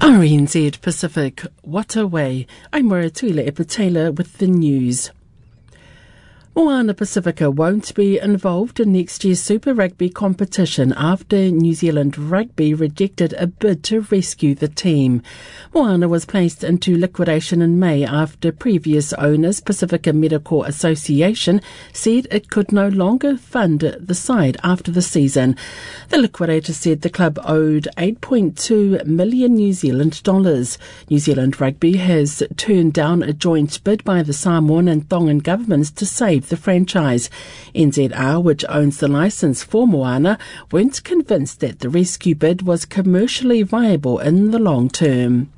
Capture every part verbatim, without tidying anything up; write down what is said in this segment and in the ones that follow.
R N Z Pacific, what a way. I'm Moratula Epatela with the news. Moana Pacifica won't be involved in next year's Super Rugby competition after New Zealand Rugby rejected a bid to rescue the team. Moana was placed into liquidation in May after previous owners, Pacifica Medical Association, said it could no longer fund the side after the season. The liquidator said the club owed eight point two million New Zealand dollars. New Zealand Rugby has turned down a joint bid by the Samoan and Tongan governments to save the franchise. N Z R, which owns the licence for Moana, weren't convinced that the rescue bid was commercially viable in the long term.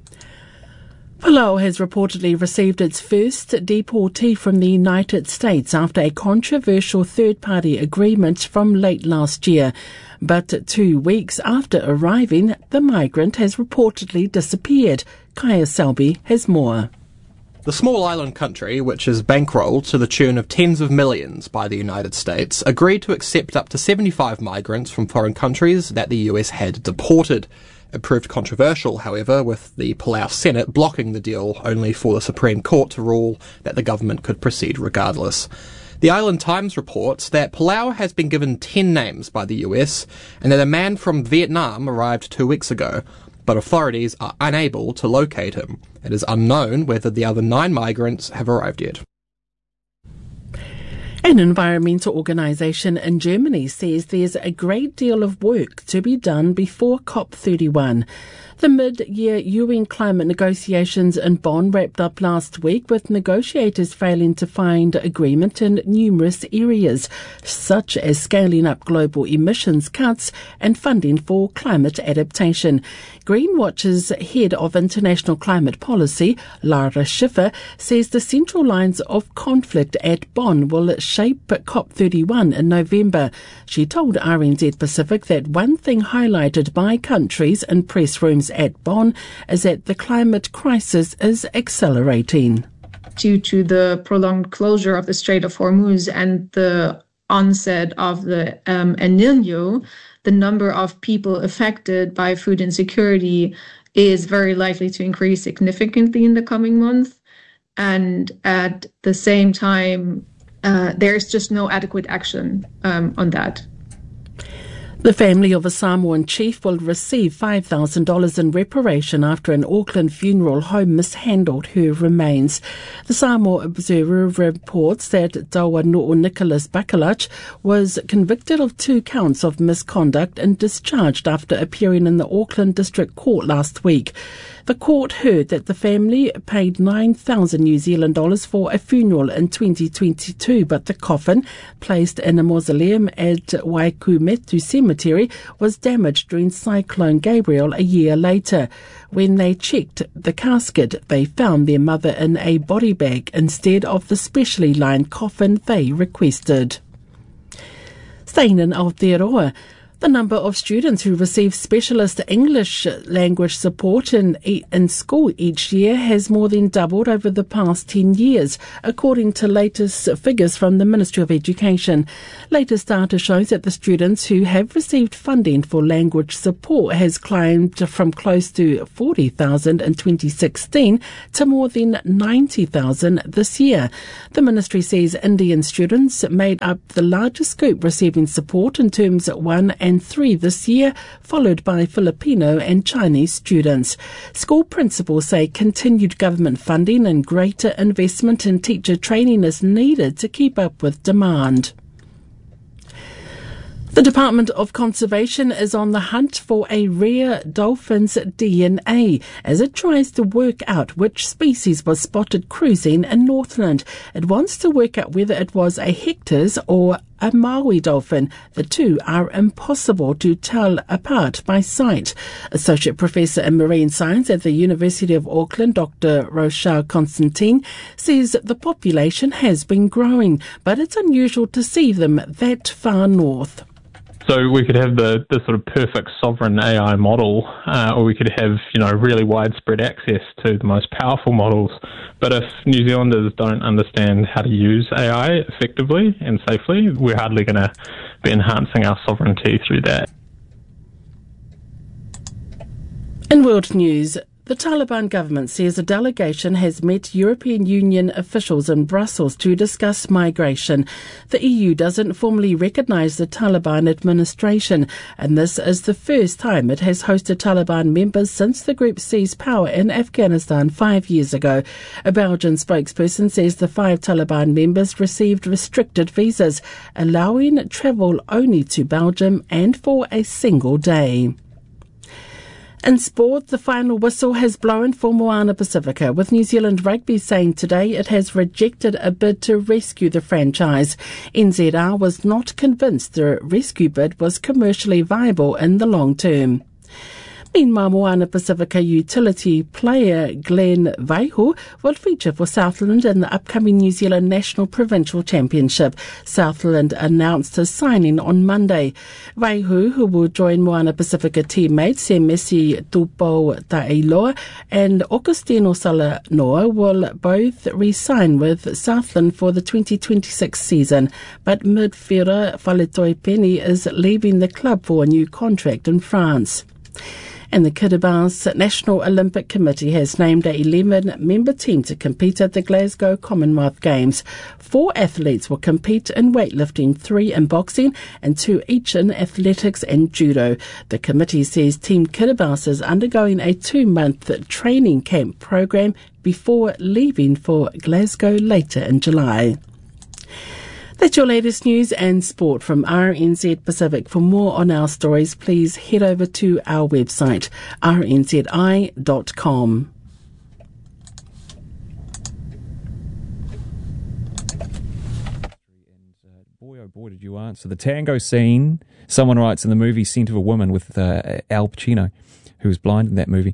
Palau has reportedly received its first deportee from the United States after a controversial third-party agreement from late last year. But two weeks after arriving, the migrant has reportedly disappeared. Kaya Selby has more. The small island country, which is bankrolled to the tune of tens of millions by the United States, agreed to accept up to seventy-five migrants from foreign countries that the U S had deported. It proved controversial, however, with the Palau Senate blocking the deal only for the Supreme Court to rule that the government could proceed regardless. The Island Times reports that Palau has been given ten names by the U S and that a man from Vietnam arrived two weeks ago, but authorities are unable to locate him. It is unknown whether the other nine migrants have arrived yet. An environmental organisation in Germany says there's a great deal of work to be done before COP thirty-one. The mid-year U N climate negotiations in Bonn wrapped up last week, with negotiators failing to find agreement in numerous areas, such as scaling up global emissions cuts and funding for climate adaptation. Greenwatch's head of international climate policy, Lara Schiffer, says the central lines of conflict at Bonn will shape COP thirty-one in November. She told R N Z Pacific that one thing highlighted by countries in press rooms at Bonn is that the climate crisis is accelerating. Due to the prolonged closure of the Strait of Hormuz and the onset of the um, El Niño, the number of people affected by food insecurity is very likely to increase significantly in the coming months. And at the same time, uh, there's just no adequate action um, on that. The family of a Samoan chief will receive five thousand dollars in reparation after an Auckland funeral home mishandled her remains. The Samoa Observer reports that Tauano'o Nicholas Bakalach was convicted of two counts of misconduct and discharged after appearing in the Auckland District Court last week. The court heard that the family paid nine thousand New Zealand dollars for a funeral in twenty twenty-two, but the coffin, placed in a mausoleum at Waikumetu Cemetery, was damaged during Cyclone Gabriel a year later. When they checked the casket, they found their mother in a body bag instead of the specially lined coffin they requested. Staying in Aotearoa, the number of students who receive specialist English language support in, in school each year has more than doubled over the past ten years, according to latest figures from the Ministry of Education. Latest data shows that the students who have received funding for language support has climbed from close to forty thousand in twenty sixteen to more than ninety thousand this year. The ministry says Indian students made up the largest group receiving support in terms one and three this year, followed by Filipino and Chinese students. School principals say continued government funding and greater investment in teacher training is needed to keep up with demand. The Department of Conservation is on the hunt for a rare dolphin's D N A as it tries to work out which species was spotted cruising in Northland. It wants to work out whether it was a Hector's or a Maui dolphin. The two are impossible to tell apart by sight. Associate Professor in Marine Science at the University of Auckland, Doctor Rochelle Constantine, says the population has been growing, but it's unusual to see them that far north. So we could have the, the sort of perfect sovereign A I model, uh, or we could have, you know, really widespread access to the most powerful models. But if New Zealanders don't understand how to use A I effectively and safely, we're hardly going to be enhancing our sovereignty through that. In world news, the Taliban government says a delegation has met European Union officials in Brussels to discuss migration. The E U doesn't formally recognise the Taliban administration, and this is the first time it has hosted Taliban members since the group seized power in Afghanistan five years ago. A Belgian spokesperson says the five Taliban members received restricted visas, allowing travel only to Belgium and for a single day. In sport, the final whistle has blown for Moana Pacifica, with New Zealand Rugby saying today it has rejected a bid to rescue the franchise. N Z R was not convinced the rescue bid was commercially viable in the long term. Meanwhile, Moana Pacifica utility player Glenn Vaihu will feature for Southland in the upcoming New Zealand National Provincial Championship. Southland announced his signing on Monday. Vaihu, who will join Moana Pacifica teammates Semesi Tupo Ta'iloa and Augustino Salanoa, will both re-sign with Southland for the twenty twenty-six season, but midfielder Faletoipeni is leaving the club for a new contract in France. And the Kiribati National Olympic Committee has named a eleven-member team to compete at the Glasgow Commonwealth Games. Four athletes will compete in weightlifting, three in boxing, and two each in athletics and judo. The committee says Team Kiribati is undergoing a two-month training camp program before leaving for Glasgow later in July. That's your latest news and sport from R N Z Pacific. For more on our stories, please head over to our website, r n z i dot com. Boy, oh boy, did you answer. The tango scene, someone writes, in the movie Scent of a Woman with uh, Al Pacino, who was blind in that movie.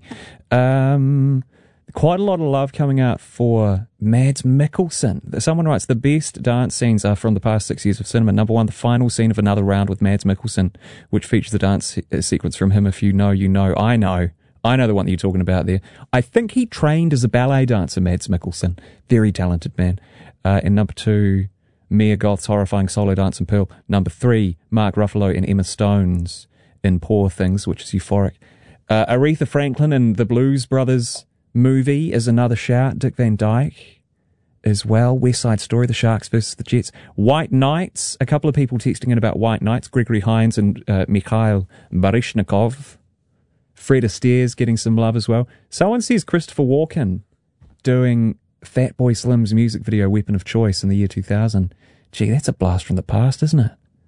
Um... Quite a lot of love coming out for Mads Mikkelsen. Someone writes, the best dance scenes are from the past six years of cinema. Number one, the final scene of Another Round with Mads Mikkelsen, which features the dance se- sequence from him. If you know, you know. I know. I know the one that you're talking about there. I think he trained as a ballet dancer, Mads Mikkelsen. Very talented man. Uh, and number two, Mia Goth's horrifying solo dance in Pearl. Number three, Mark Ruffalo and Emma Stone's in Poor Things, which is euphoric. Uh, Aretha Franklin and the Blues Brothers movie is another shout. Dick Van Dyke as well. West Side Story, the Sharks versus the Jets. White Knights, a couple of people texting in about White Knights. Gregory Hines and uh, Mikhail Baryshnikov. Fred Astaire's getting some love as well. Someone says Christopher Walken doing Fatboy Slim's music video Weapon of Choice in the year two thousand. Gee, that's a blast from the past, isn't it?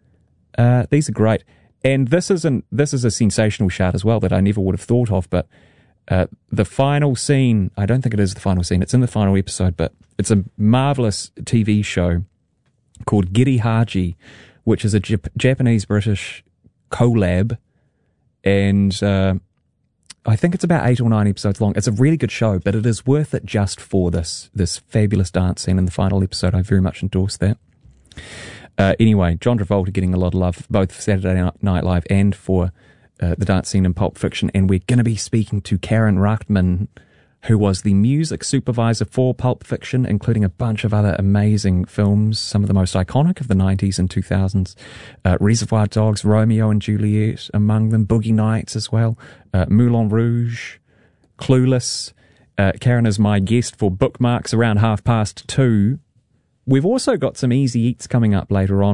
Uh, these are great. And this isn't, this is a sensational shout as well that I never would have thought of, but Uh, the final scene, I don't think it is the final scene, it's in the final episode, but it's a marvellous T V show called Giri Haji, which is a Jap- Japanese-British collab, and uh, I think it's about eight or nine episodes long. It's a really good show, but it is worth it just for this, this fabulous dance scene in the final episode. I very much endorse that. Uh, anyway, John Travolta getting a lot of love, both for Saturday Night Live and for Uh, the dance scene in Pulp Fiction, and we're going to be speaking to Karen Rachtman, who was the music supervisor for Pulp Fiction, including a bunch of other amazing films, some of the most iconic of the nineties and two thousands. Uh, Reservoir Dogs, Romeo and Juliet among them, Boogie Nights as well, uh, Moulin Rouge, Clueless. Uh, Karen is my guest for Bookmarks around half past two. We've also got some easy eats coming up later on.